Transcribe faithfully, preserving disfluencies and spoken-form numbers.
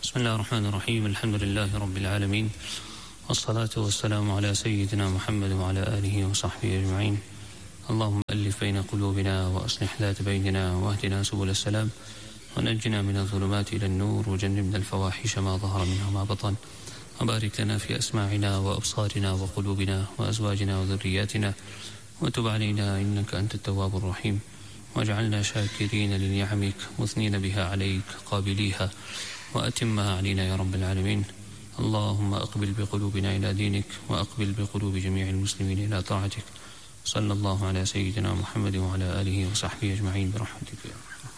بسم الله الرحمن الرحيم. الحمد لله رب العالمين، والصلاة والسلام على سيدنا محمد وعلى آله وصحبه أجمعين. اللهم ألف بين قلوبنا وأصلح ذات بيننا واهدنا سبل السلام، ونجنا من الظلمات إلى النور، وجنبنا الفواحش ما ظهر منها ما بطن، وبارك لنا في أسماعنا وأبصارنا وقلوبنا وأزواجنا وذرياتنا، وتب علينا إنك أنت التواب الرحيم، واجعلنا شاكرين لنعمك مثنين بها عليك قابليها وأتمها علينا يا رب العالمين. اللهم أقبل بقلوبنا إلى دينك، وأقبل بقلوب جميع المسلمين إلى طاعتك. صلى الله على سيدنا محمد وعلى آله وصحبه أجمعين برحمتك يا رب.